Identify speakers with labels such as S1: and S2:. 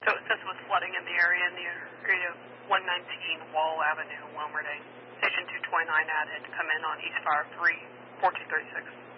S1: So it says with flooding in the area of 119 Wall Avenue, Wilmerding. Station 229 added. Come in on East Fire 3, 1436.